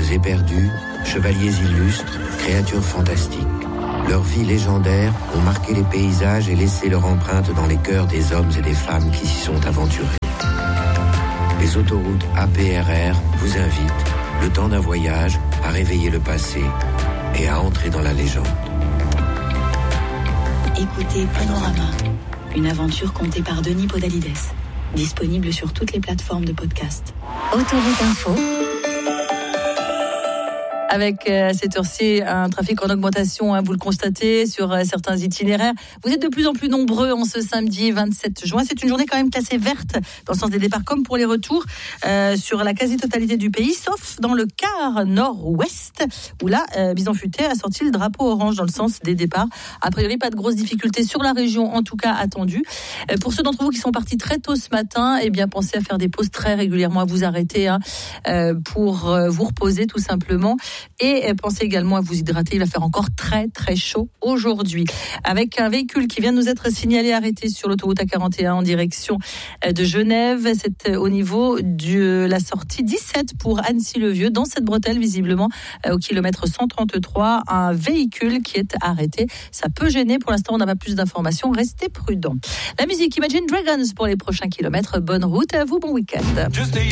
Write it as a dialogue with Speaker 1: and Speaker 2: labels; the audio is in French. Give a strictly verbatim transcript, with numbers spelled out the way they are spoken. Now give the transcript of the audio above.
Speaker 1: Héros éperdus, chevaliers illustres, créatures fantastiques. Leurs vies légendaires ont marqué les paysages et laissé leur empreinte dans les cœurs des hommes et des femmes qui s'y sont aventurés. Les autoroutes A P R R vous invitent, le temps d'un voyage, à réveiller le passé et à entrer dans la légende.
Speaker 2: Écoutez Panorama, une aventure contée par Denis Podalides. Disponible sur toutes les plateformes de podcast.
Speaker 3: Autoroute Info.
Speaker 4: Avec euh, à cette heure-ci un trafic en augmentation, hein, vous le constatez, sur euh, certains itinéraires. Vous êtes de plus en plus nombreux en ce samedi vingt-sept juin. C'est une journée quand même classée verte dans le sens des départs comme pour les retours euh, sur la quasi-totalité du pays, sauf dans le quart nord-ouest où là, euh, Bison Futé a sorti le drapeau orange dans le sens des départs. A priori, pas de grosses difficultés sur la région, en tout cas attendues. Euh, pour ceux d'entre vous qui sont partis très tôt ce matin, eh bien pensez à faire des pauses très régulièrement, à vous arrêter hein, euh, pour euh, vous reposer tout simplement. Et pensez également à vous hydrater, il va faire encore très très chaud aujourd'hui. Avec un véhicule qui vient de nous être signalé arrêté sur l'autoroute A quarante et un en direction de Genève. C'est au niveau de la sortie dix-sept pour Annecy-le-Vieux. Dans cette bretelle, visiblement, au kilomètre cent trente-trois, un véhicule qui est arrêté. Ça peut gêner, pour l'instant on n'a pas plus d'informations, restez prudents. La musique Imagine Dragons pour les prochains kilomètres. Bonne route à vous, bon week-end.